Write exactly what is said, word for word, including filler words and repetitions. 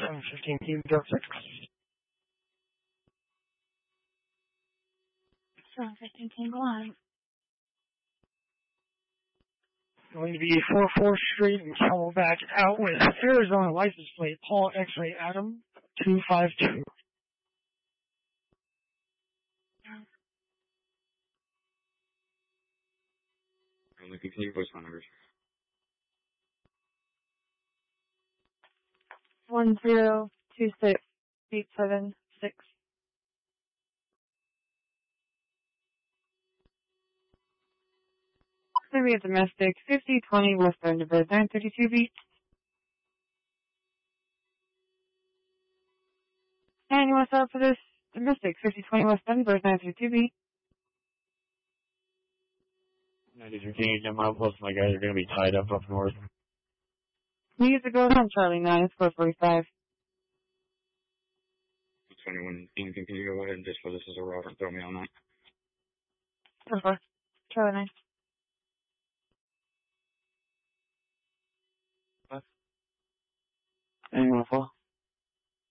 seven fifteen Team Go six. seven fifteen Team Go on. Going to be four four Street and Camelback out with Arizona license plate Paul X-Ray Adam two five two. And the continue voice phone numbers. One zero two six eight seven six. Maybe a domestic fifty twenty westbound of nine thirty-two beat. And you want to start for this domestic fifty twenty westbound of nine thirty-two beat. ninety-three King, and my plus my guys are going to be tied up up north. Needs to go on Charlie nine, it's four forty-five. twenty-one King, can you go ahead and just for this as a reference, throw me on that? four four. Charlie nine. Anyone fall?